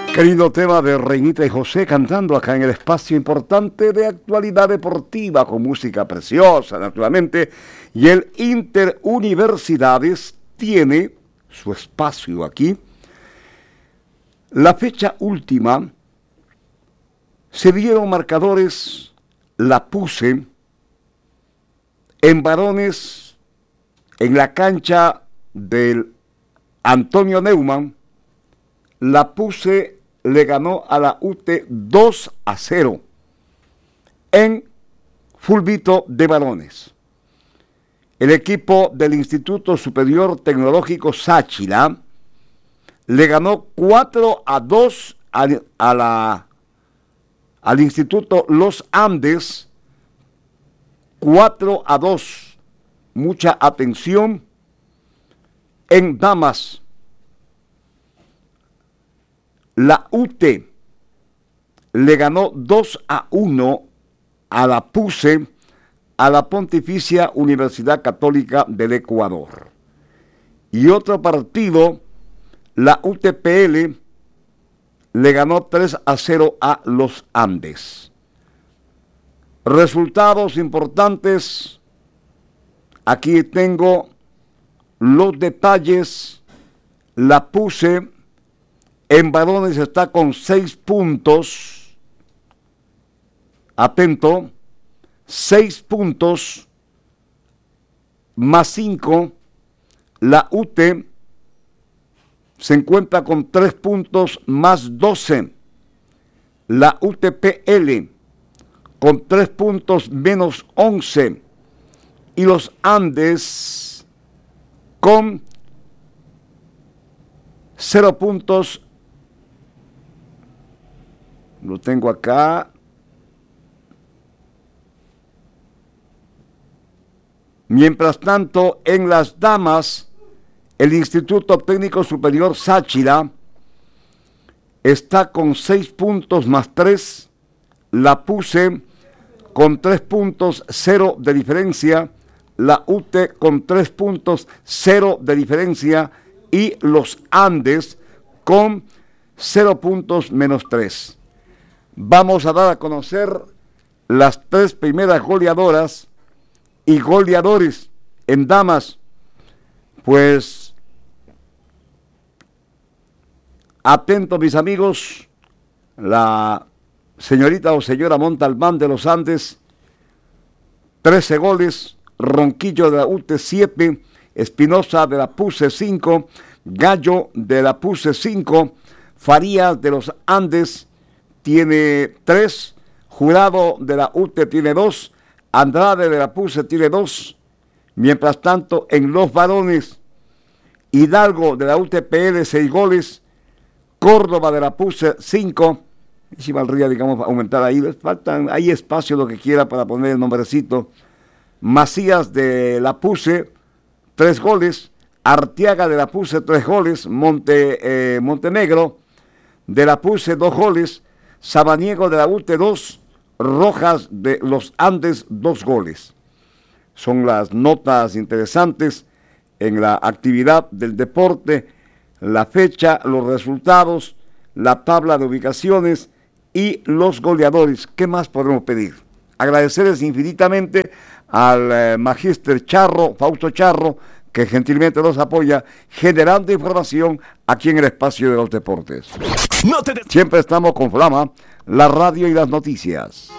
Querido tema de Reinita y José cantando acá en el espacio importante de actualidad deportiva con música preciosa, naturalmente. Y el Interuniversidades tiene su espacio aquí. La fecha última se dieron marcadores, la puse en varones en la cancha del Antonio Neumann. La puse le ganó a la UTE 2-0 en fulbito de varones. El equipo del Instituto Superior Tecnológico Sáchila le ganó 4-2 al Instituto Los Andes, 4-2. Mucha atención en damas. La UTE le ganó 2-1 a la PUCE, a la Pontificia Universidad Católica del Ecuador. Y otro partido, la UTPL le ganó 3-0 a los Andes. Resultados importantes. Aquí tengo los detalles. La PUCE en varones está con 6 puntos. Atento. 6 puntos más 5. La UTE se encuentra con 3 puntos más 12. La UTPL con 3 puntos menos 11. Y los Andes con 0 puntos. Lo tengo acá. Mientras tanto, en las damas, el Instituto Técnico Superior Sáchila está con 6 puntos más 3. La PUCE con 3 puntos, 0 de diferencia. La UTE con 3 puntos, 0 de diferencia. Y los Andes con 0 puntos menos 3. Vamos a dar a conocer las 3 primeras goleadoras y goleadores en damas. Pues, atentos mis amigos, la señorita o señora Montalbán de los Andes, 13 goles, Ronquillo de la UTE 7, Espinosa de la PUCE 5, Gallo de la PUCE 5, Farías de los Andes tiene 3, Jurado de la UTE tiene 2, Andrade de la PUCE tiene 2. Mientras tanto, en los varones, Hidalgo de la UTPL 6 goles, Córdoba de la PUCE 5. Y si valdría, digamos, aumentar ahí, les faltan, hay espacio lo que quiera para poner el nombrecito. Macías de la PUCE 3 goles, Arteaga de la PUCE 3 goles, Montenegro de la PUCE 2 goles, Sabaniego de la UTE 2, Rojas de los Andes 2 goles. Son las notas interesantes en la actividad del deporte, la fecha, los resultados, la tabla de ubicaciones y los goleadores. ¿Qué más podemos pedir? Agradecerles infinitamente al magíster Charro, Fausto Charro, que gentilmente nos apoya generando información aquí en el espacio de los deportes. Siempre estamos con Flama, la radio y las noticias.